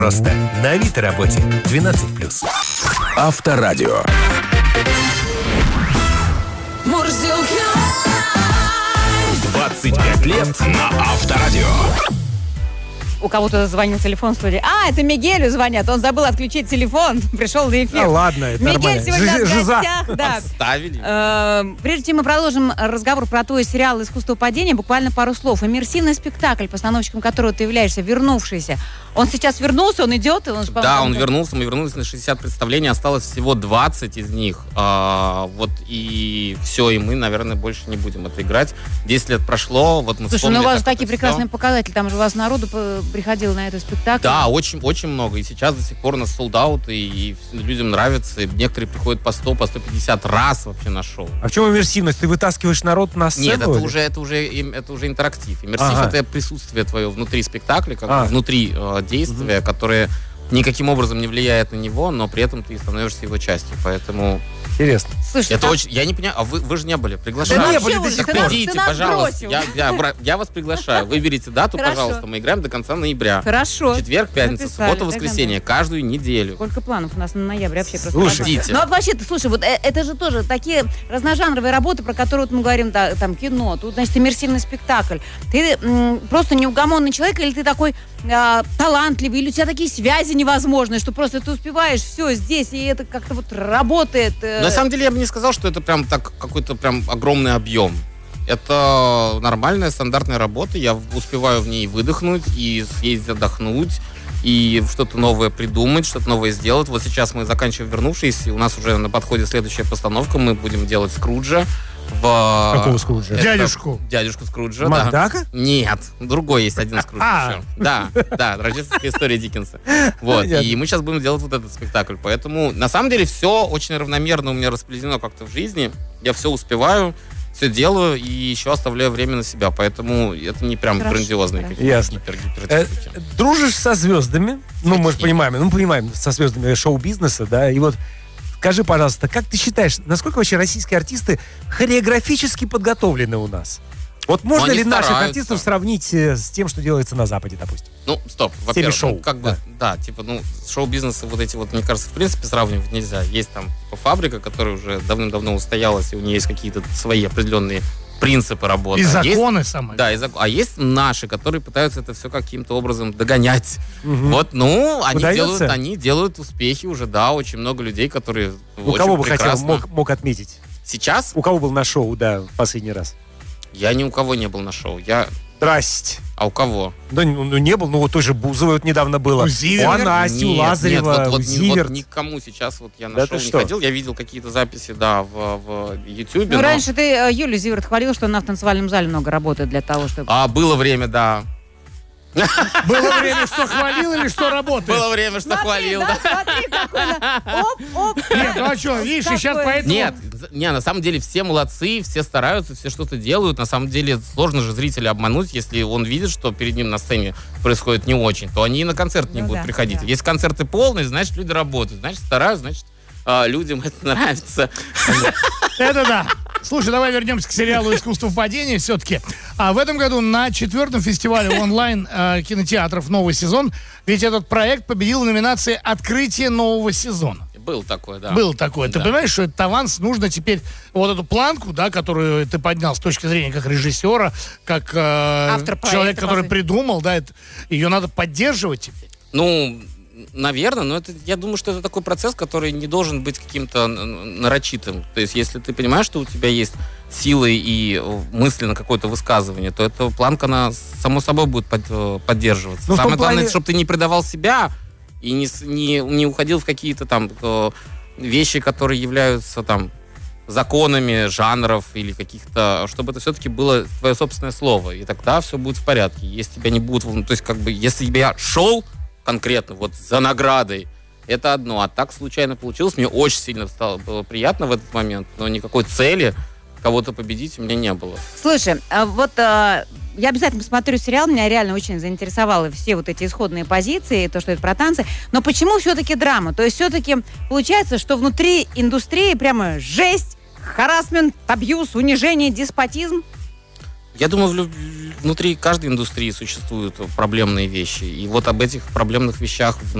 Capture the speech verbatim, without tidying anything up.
Просто на Авито работе двенадцать плюс. Авторадио. двадцать пять лет на Авторадио. У кого-то звонил телефон в студии. А, это Мигелю звонят. Он забыл отключить телефон. Пришел на эфир. А ладно, это Мигель нормально. сегодня в Жиза. гостях. Да. Отставили. Э, прежде чем мы продолжим разговор про твой сериал «Искусство падения», буквально пару слов. Иммерсивный спектакль, постановщиком которого ты являешься, вернувшийся. Он сейчас вернулся, он идет? Он же, Да, он вернулся. Мы вернулись на шестьдесят представлений. Осталось всего двадцать из них. А, вот и все. И мы, наверное, больше не будем это играть. десять лет прошло. Вот мы Слушай, ну у вас такие это прекрасные все. показатели. Там же у вас народу приходило на этот спектакль. Да, очень, очень много. И сейчас до сих пор у нас солд-аут, и, и людям нравится. И некоторые приходят по сто, по сто пятьдесят раз вообще на шоу. А в чем иммерсивность? Ты вытаскиваешь народ на сцену? Нет, это или? уже, это, уже, им- это уже интерактив. Иммерсив Ага. — это присутствие твое внутри спектакля, как бы А. внутри э, действия, которое никаким образом не влияет на него, но при этом ты становишься его частью. Поэтому Интересно. Слушай, это там- очень... Я не понимаю, а вы, вы же не были? Да Приглашаю. не вообще были до уже, сих ты пор. нас- Придите, ты нас пожалуйста. бросил. Я, я, бра- я вас приглашаю. Выберите дату, Хорошо. пожалуйста. Мы играем до конца ноября. Хорошо. Четверг, пятница, Написали, суббота, так воскресенье. Каждую неделю. Сколько планов у нас на ноябрь вообще просто. Слушай. разные. Ждите. Ну, а вообще, ты слушай, вот э- это же тоже такие разножанровые работы, про которые вот мы говорим, да, там, кино, тут, значит, иммерсивный спектакль. Ты м, просто неугомонный человек, или ты такой а, талантливый, или у тебя такие связи невозможные, что просто ты успеваешь все здесь, и это как-то вот работает. э. На самом деле, я бы не сказал, что это прям так какой-то прям огромный объем. Это нормальная, стандартная работа. Я успеваю в ней выдохнуть и съездить отдохнуть, и что-то новое придумать, что-то новое сделать. Вот сейчас мы заканчиваем «Вернувшись», и у нас уже на подходе следующая постановка. Мы будем делать Скруджа. В... Какого Скруджа? Это- Дядюшку. Дядюшку Скруджа, да. Макдака? Нет, другой есть один Скрудж А. еще. Да, да, рождественская история Диккенса. Вот, Понятно. и мы сейчас будем делать вот этот спектакль. Поэтому, на самом деле, все очень равномерно у меня распределено как-то в жизни. Я все успеваю, все делаю и еще оставляю время на себя. Поэтому это не прям Хорошо, грандиозные хорошо. какие-то Ясно. гипер- Э, гипер- дружишь со звездами? Ну, мы же Какими? понимаем, ну, мы понимаем, со звездами шоу-бизнеса, да, и вот скажи, пожалуйста, как ты считаешь, насколько вообще российские артисты хореографически подготовлены у нас? Вот можно они ли наших стараются. артистов сравнить э, с тем, что делается на Западе, допустим? Ну, стоп, во-первых, шоу, ну, как бы, да, типа, ну, шоу-бизнесы вот эти вот, мне кажется, в принципе, сравнивать нельзя. Есть там типа, фабрика, которая уже давным-давно устоялась, и у нее есть какие-то свои определенные принципы работы. И А есть- законы самые. Да, и зак- а есть наши, которые пытаются это все каким-то образом догонять. Мгм. Вот, ну, они Удается? делают, они делают успехи уже, да, очень много людей, которые У очень кого бы хотел, прекрасно. мог, мог отметить? Сейчас У кого был на шоу, да, в последний раз? я ни у кого не был на шоу. Я... Здрасте. А у кого? Да, ну, ну, не был, ну вот той же Бузовой вот недавно было. У Зиверт? У Насти, у Нет, Лазарева, нет, вот, у вот, ни- Зиверт. вот никому сейчас вот я на Да шоу ты не что? ходил. Я видел какие-то записи, да, в, в Ютьюбе. Ну, но- раньше ты э, Юлю Зиверт хвалил, что она в танцевальном зале много работает для того, чтобы... А было время, да. Было время, что хвалил или что работает? Было время, что хвалил, да. Смотри, какой она... Оп, оп. Нет, ну а что, видишь, и сейчас Такое. поэтому... Нет, не, на самом деле все молодцы, все стараются, все что-то делают. На самом деле сложно же зрителя обмануть, если он видит, что перед ним на сцене происходит не очень, то они и на концерт не Ну будут да, приходить. да. Если концерты полные, значит, люди работают, значит, стараются, значит, а, людям это нравится. Это да. Слушай, давай вернемся к сериалу «Искусство падения» все-таки. А в этом году на четвертом фестивале онлайн э, кинотеатров «Новый сезон», ведь этот проект победил в номинации «Открытие нового сезона». Был такой, да. Был такое. Ты Да. понимаешь, что этот аванс нужно теперь вот эту планку, да, которую ты поднял с точки зрения как режиссера, как э, Автор проекта, человек, который по сути. придумал, да, это, ее надо поддерживать теперь. Ну, наверное, но это, я думаю, что это такой процесс, который не должен быть каким-то н- нарочитым. То есть, если ты понимаешь, что у тебя есть силы и э, мысли на какое-то высказывание, то эта планка, она само собой будет под- э, поддерживаться. Ну, в том Самое главное, плане- чтобы ты не предавал себя и не, с- не, не уходил в какие-то там э, вещи, которые являются там законами жанров или каких-то, чтобы это все-таки было твое собственное слово. И тогда все будет в порядке. Если тебя не будут... волн- То есть, как бы, если бы я шел конкретно вот за наградой, это одно. А так случайно получилось. Мне очень сильно стало было приятно в этот момент, но никакой цели кого-то победить у меня не было. Слушай, а вот а, я обязательно посмотрю сериал, меня реально очень заинтересовало все вот эти исходные позиции, то, что это про танцы. Но почему все-таки драма? То есть все-таки получается, что внутри индустрии прямо жесть, харассмент, абьюз, унижение, деспотизм? Я думаю, в люб- внутри каждой индустрии существуют проблемные вещи. И вот об этих проблемных вещах в